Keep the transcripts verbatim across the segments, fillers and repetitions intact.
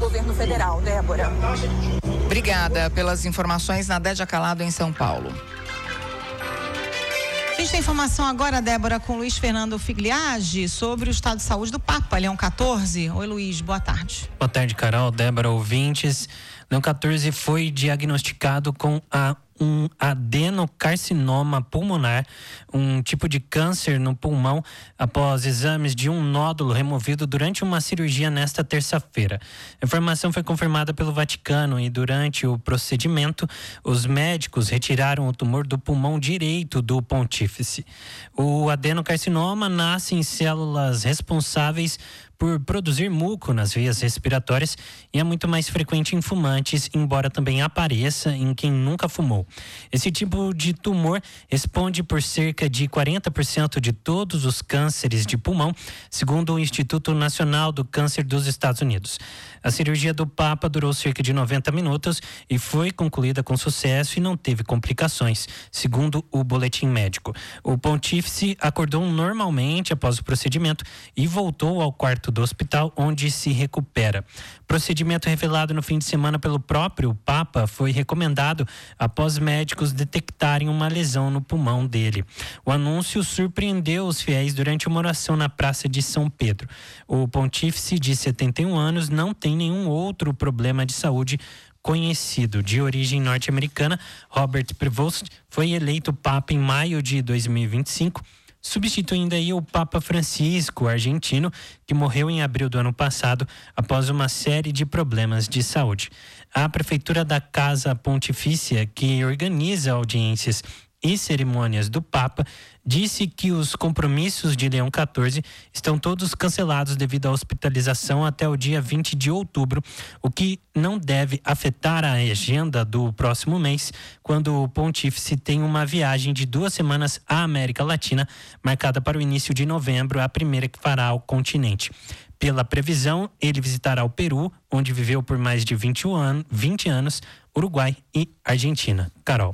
governo federal. Débora. Obrigada pelas informações, Nadédia Calado, em São Paulo. A gente tem informação agora, Débora, com Luiz Fernando Figliage sobre o estado de saúde do Papa Leão quatorze. Oi, Luiz, boa tarde. Boa tarde, Carol, Débora, ouvintes. Leão quatorze foi diagnosticado com a um adenocarcinoma pulmonar, um tipo de câncer no pulmão, após exames de um nódulo removido durante uma cirurgia nesta terça-feira. A informação foi confirmada pelo Vaticano e durante o procedimento, os médicos retiraram o tumor do pulmão direito do pontífice. O adenocarcinoma nasce em células responsáveis por produzir muco nas vias respiratórias e é muito mais frequente em fumantes, embora também apareça em quem nunca fumou. Esse tipo de tumor responde por cerca de quarenta por cento de todos os cânceres de pulmão, segundo o Instituto Nacional do Câncer dos Estados Unidos. A cirurgia do Papa durou cerca de noventa minutos e foi concluída com sucesso e não teve complicações, segundo o boletim médico. O pontífice acordou normalmente após o procedimento e voltou ao quarto do hospital, onde se recupera. Procedimento revelado no fim de semana pelo próprio Papa foi recomendado após médicos detectarem uma lesão no pulmão dele. O anúncio surpreendeu os fiéis durante uma oração na Praça de São Pedro. O pontífice, de setenta e um anos, não tem nenhum outro problema de saúde conhecido. De origem norte-americana, Robert Prevost foi eleito Papa em maio de dois mil e vinte e cinco, substituindo aí o Papa Francisco, argentino, que morreu em abril do ano passado após uma série de problemas de saúde. A Prefeitura da Casa Pontifícia, que organiza audiências e cerimônias do Papa, disse que os compromissos de Leão quatorze estão todos cancelados devido à hospitalização até o dia vinte de outubro, o que não deve afetar a agenda do próximo mês, quando o pontífice tem uma viagem de duas semanas à América Latina, marcada para o início de novembro, a primeira que fará ao continente. Pela previsão, ele visitará o Peru, onde viveu por mais de vinte anos, Uruguai e Argentina. Carol.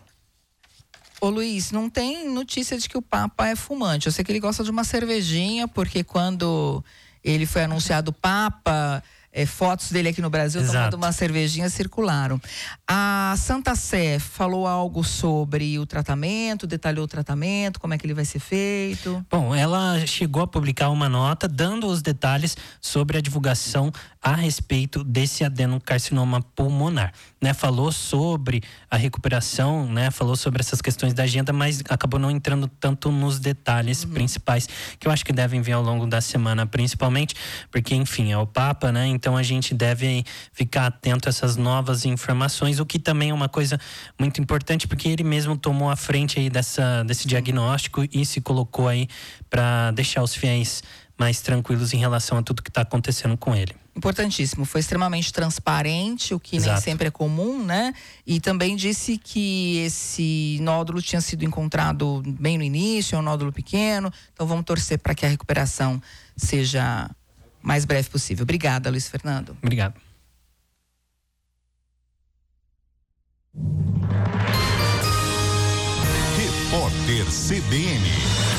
Ô Luiz, não tem notícia de que o Papa é fumante. Eu sei que ele gosta de uma cervejinha, porque quando ele foi anunciado Papa, é, fotos dele aqui no Brasil Exato. tomando uma cervejinha circularam. A Santa Sé falou algo sobre o tratamento, detalhou o tratamento, como é que ele vai ser feito? Bom, ela chegou a publicar uma nota dando os detalhes sobre a divulgação a respeito desse adenocarcinoma pulmonar, né? Falou sobre a recuperação, né? Falou sobre essas questões da agenda, mas acabou não entrando tanto nos detalhes uhum. principais, que eu acho que devem vir ao longo da semana, principalmente, porque, enfim, é o Papa, né? Então a gente deve ficar atento a essas novas informações, o que também é uma coisa muito importante, porque ele mesmo tomou a frente aí dessa, desse diagnóstico e se colocou aí para deixar os fiéis mais tranquilos em relação a tudo que está acontecendo com ele. Importantíssimo, foi extremamente transparente, o que Exato. nem sempre é comum, né? E também disse que esse nódulo tinha sido encontrado bem no início, é um nódulo pequeno, então vamos torcer para que a recuperação seja mais breve possível. Obrigada, Luiz Fernando. Obrigado. Repórter C B N.